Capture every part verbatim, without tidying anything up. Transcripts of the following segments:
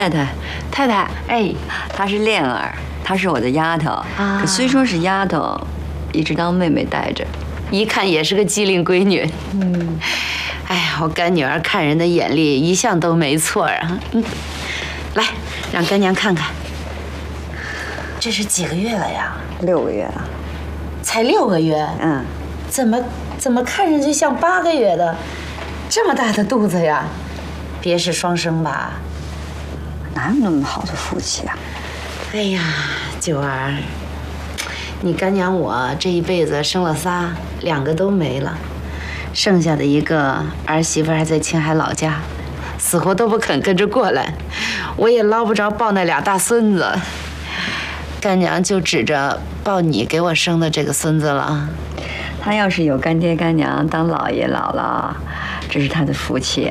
太太，太太，哎，她是恋儿，她是我的丫头啊。可虽说是丫头，一直当妹妹带着， 一看也是个机灵闺女。嗯，哎呀，我干女儿看人的眼力一向都没错啊。嗯，来，让干娘看看，这是几个月了呀？ 六个月了。 才六个月？嗯，怎么怎么看上去像八个月的？这么大的肚子呀？别是双生吧？ 哪有那么好的福气啊？ 哎呀，九儿，你干娘我这一辈子生了仨，两个都没了，剩下的一个儿媳妇还在青海老家，死活都不肯跟着过来，我也捞不着抱那俩大孙子，干娘就指着抱你给我生的这个孙子了。 他要是有干爹干娘当姥爷姥姥，这是他的福气。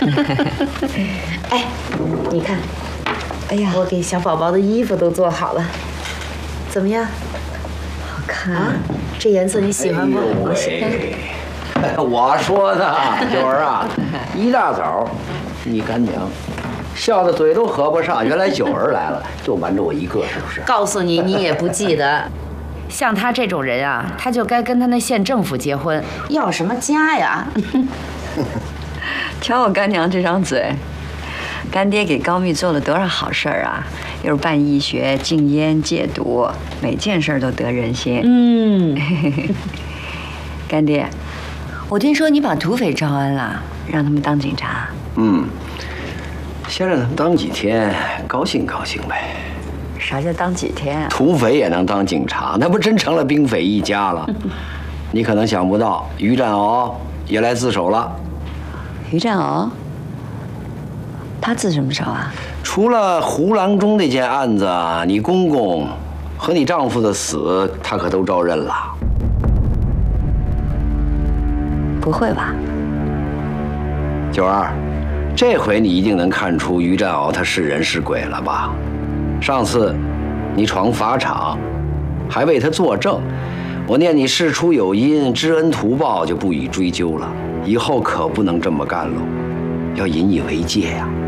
哎，你看。哎呀，我给小宝宝的衣服都做好了，怎么样？ 好看啊！这颜色你喜欢不？ 哎、我喜欢。我说呢，九儿啊，一大早，你干娘笑得嘴都合不上。原来九儿来了，就瞒着我一个，是不是？ 告诉你，你也不记得。像他这种人啊，他就该跟他那县政府结婚，要什么家呀？ 瞧我干娘这张嘴。干爹给高密做了多少好事儿啊！又是办医学、禁烟、戒毒，每件事儿都得人心。嗯，干爹，我听说你把土匪招安了，让他们当警察。 嗯，先让他们当几天，高兴高兴呗。 啥叫当几天啊？ 土匪也能当警察，那不真成了兵匪一家了？你可能想不到，于占鳌也来自首了。 于占鳌？他自什么手啊？ 除了胡郎中那件案子，你公公和你丈夫的死，他可都招认了。 不会吧？ 九儿，这回你一定能看出于占鳌他是人是鬼了吧？上次你闯法场，还为他作证，我念你事出有因，知恩图报，就不予追究了。以后可不能这么干喽，要引以为戒呀。